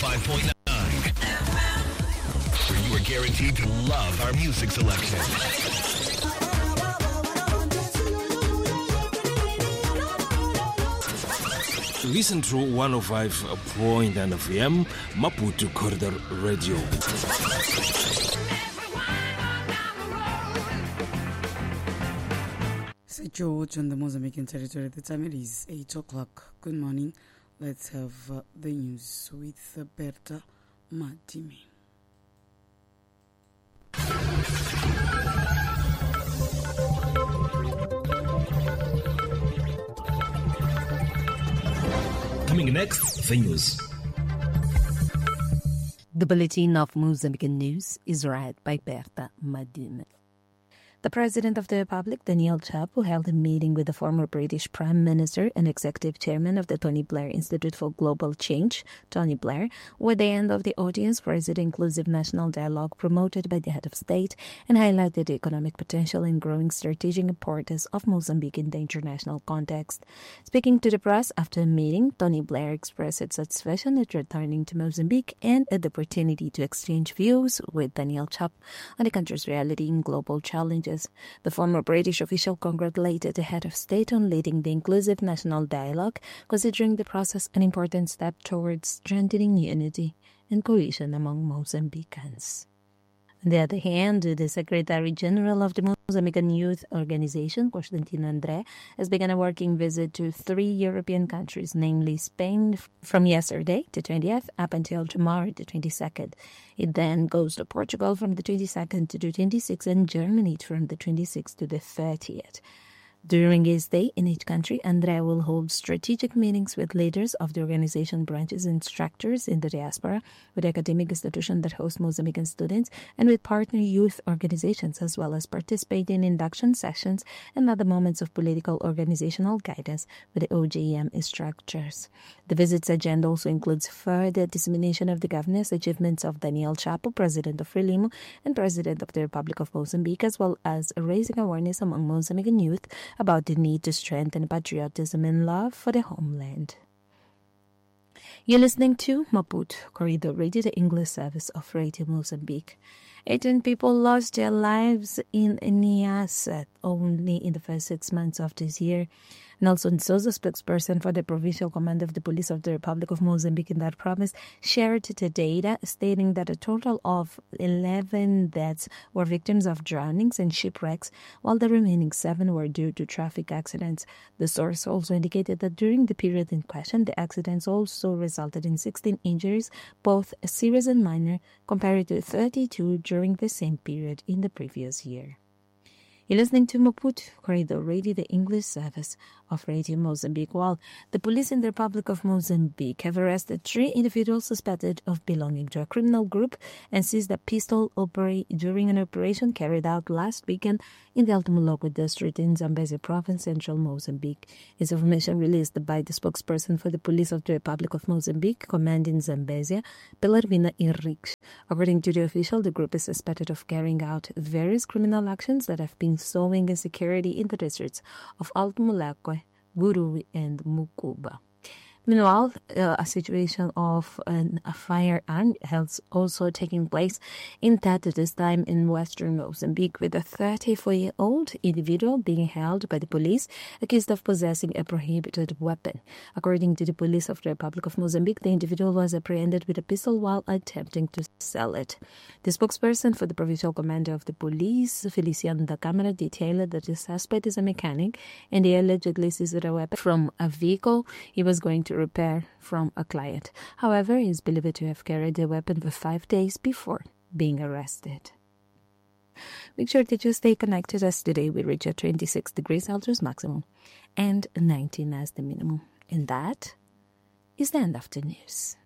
105.9, where you are guaranteed to love our music selection. Listen to 105.9 FM, Maputo Corridor Radio. St. George on the Mozambican territory. The time it is 8 o'clock. Good morning. Let's have the news with Berta Matimi. Coming next, the news. The bulletin of Mozambican news is read by Berta Matimi. The President of the Republic, Daniel Chapo, held a meeting with the former British Prime Minister and Executive Chairman of the Tony Blair Institute for Global Change, Tony Blair, where the end of the audience raised the inclusive national dialogue promoted by the head of state and highlighted the economic potential and growing strategic importance of Mozambique in the international context. Speaking to the press after the meeting, Tony Blair expressed its satisfaction at returning to Mozambique and at the opportunity to exchange views with Daniel Chapo on the country's reality and global challenges. The former British official congratulated the head of state on leading the inclusive national dialogue, considering the process an important step towards strengthening unity and cohesion among Mozambicans. On the other hand, the Secretary General of the Mozambican Youth Organization, Constantino André, has begun a working visit to 3 European countries, namely Spain from yesterday, the 20th, up until tomorrow, the 22nd. It then goes to Portugal from the 22nd to the 26th and Germany from the 26th to the 30th. During his stay in each country, André will hold strategic meetings with leaders of the organization branches and structures in the diaspora, with academic institutions that host Mozambican students, and with partner youth organizations, as well as participate in induction sessions and other moments of political organizational guidance with the OGM structures. The visit's agenda also includes further dissemination of the governance achievements of Daniel Chapo, President of Frelimo and President of the Republic of Mozambique, as well as raising awareness among Mozambican youth about the need to strengthen patriotism and love for the homeland. You're listening to Maputo Corridor Radio, the English service of Radio Mozambique. 18 people lost their lives in Niassa only in the first 6 months of this year. Nelson Souza, spokesperson for the Provincial Command of the Police of the Republic of Mozambique in that province, shared the data, stating that a total of 11 deaths were victims of drownings and shipwrecks, while the remaining 7 were due to traffic accidents. The source also indicated that during the period in question, the accidents also resulted in 16 injuries, both serious and minor, compared to 32 during the same period in the previous year. You're listening to Maputo Corridor Radio, the English service of Radio Mozambique. While the police in the Republic of Mozambique have arrested 3 individuals suspected of belonging to a criminal group and seized a pistol during an operation carried out last weekend in the Alto Moloco district in Zambezia province, central Mozambique. It's information released by the spokesperson for the police of the Republic of Mozambique, command in Zambezia, Pelarvina Henriques. According to the official, the group is suspected of carrying out various criminal actions that have been sowing insecurity in the districts of Alto Moloco, Gurui, and Mucuba. Meanwhile, a situation of a firearm is also taking place in Tete, this time in western Mozambique, with a 34-year-old individual being held by the police accused of possessing a prohibited weapon. According to the police of the Republic of Mozambique, the individual was apprehended with a pistol while attempting to sell it. The spokesperson for the provincial commander of the police, Feliciano da Câmara, detailed that the suspect is a mechanic and he allegedly seized a weapon from a vehicle he was going to repair from a client. However, he is believed to have carried the weapon for 5 days before being arrested. Make sure that you stay connected, as today we reach a 26 degrees Celsius maximum and 19 as the minimum. And that is the end of the news.